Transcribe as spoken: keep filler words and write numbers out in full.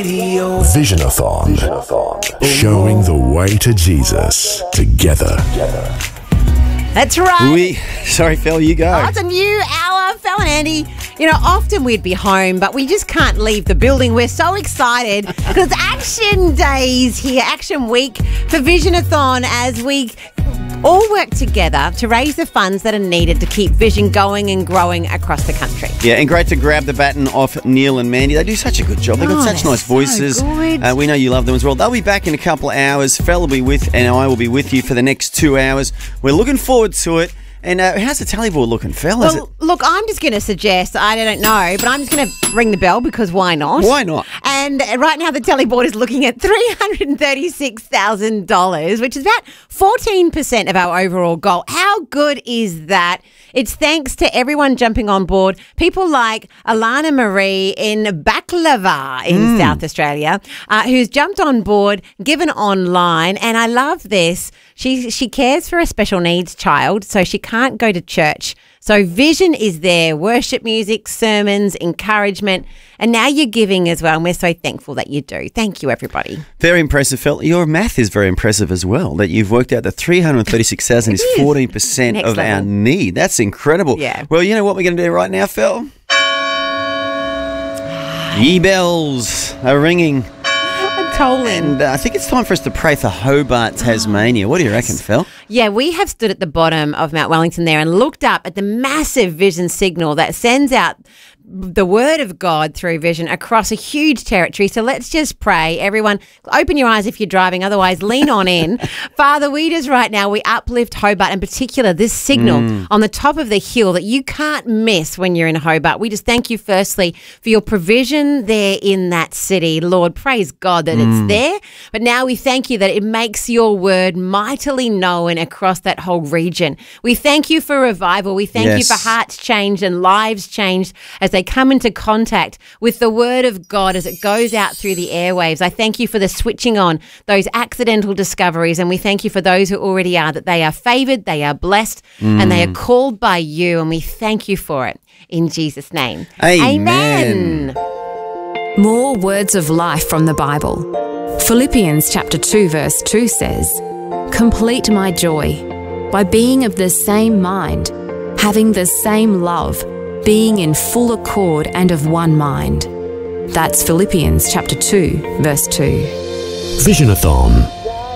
radio. Visionathon. Visionathon. Showing the way to Jesus together. together. That's right. We, sorry, Phil, you go. Oh, it's a new hour. Phil and Andy. You know, often we'd be home, but we just can't leave the building. We're so excited because Action Days here, Action Week for Visionathon, as we all work together to raise the funds that are needed to keep Vision going and growing across the country. Yeah, and great to grab the baton off Neil and Mandy. They do such a good job. They've got Oh, such nice so voices. good. Uh, we know you love them as well. They'll be back in a couple of hours. Fel will be with, and I will be with you for the next two hours. We're looking forward to it. And uh, how's the tally board looking, Fel? Is Well, it? look, I'm just going to suggest, I don't know, but I'm just going to ring the bell because why not? Why not? And right now the tally board is looking at three hundred thirty-six thousand dollars, which is about fourteen percent of our overall goal. How good is that? It's thanks to everyone jumping on board. People like Alana Marie in Baklava in Mm. South Australia, uh, who's jumped on board, given online. And I love this. She, she cares for a special needs child, so she can't go to church. So Vision is there, worship music, sermons, encouragement, and now you're giving as well, and we're so thankful that you do. Thank you, everybody. Very impressive, Phil. Your math is very impressive as well, that you've worked out that three hundred thirty-six thousand is fourteen percent Next of our level. need. That's incredible. Yeah. Well, you know what we're going to do right now, Phil? Ye bells are ringing. I'm tolling. And uh, I think it's time for us to pray for Hobart, Tasmania. What do you reckon, Phil? Yeah, we have stood at the bottom of Mount Wellington there and looked up at the massive Vision signal that sends out the word of God through Vision across a huge territory. So let's just pray. Everyone, open your eyes if you're driving. Otherwise, lean on in. Father, we just right now, we uplift Hobart, in particular this signal Mm. on the top of the hill that you can't miss when you're in Hobart. We just thank you firstly for your provision there in that city. Lord, praise God that Mm. it's there. But now we thank you that it makes your word mightily known across that whole region. We thank you for revival. We thank Yes. you for hearts changed and lives changed as they come into contact with the word of God as it goes out through the airwaves. I thank you for the switching on, those accidental discoveries, and we thank you for those who already are, that they are favoured, they are blessed, and they are called by you, and we thank you for it. In Jesus' name. Amen. Amen. More words of life from the Bible. Philippians chapter two verse two says, "Complete my joy by being of the same mind, having the same love, being in full accord and of one mind." That's Philippians chapter two verse two. Visionathon.